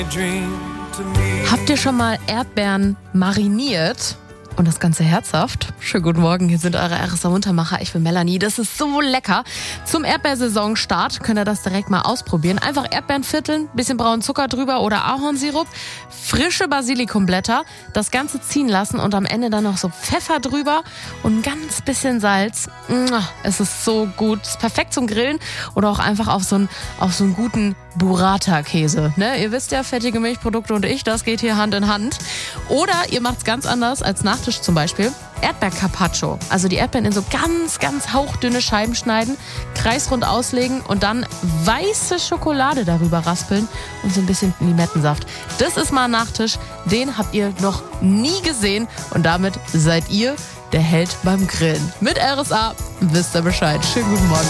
Habt ihr schon mal Erdbeeren mariniert? Und das Ganze herzhaft? Schönen guten Morgen, hier sind eure RSA-Muntermacher. Ich bin Melanie, das ist so lecker. Zum Erdbeersaisonstart könnt ihr das direkt mal ausprobieren. Einfach Erdbeeren vierteln, bisschen braunen Zucker drüber oder Ahornsirup, frische Basilikumblätter, das Ganze ziehen lassen und am Ende dann noch so Pfeffer drüber und ein ganz bisschen Salz. Es ist so gut, ist perfekt zum Grillen oder auch einfach auf so einen guten Burrata-Käse. Ne? Ihr wisst ja, fettige Milchprodukte und das geht hier Hand in Hand. Oder ihr macht's ganz anders als Nachtisch zum Beispiel. Erdbeer-Carpaccio. Also die Erdbeeren in so ganz, ganz hauchdünne Scheiben schneiden, kreisrund auslegen und dann weiße Schokolade darüber raspeln und so ein bisschen Limettensaft. Das ist mal ein Nachtisch, den habt ihr noch nie gesehen und damit seid ihr der Held beim Grillen. Mit RSA wisst ihr Bescheid. Schönen guten Morgen.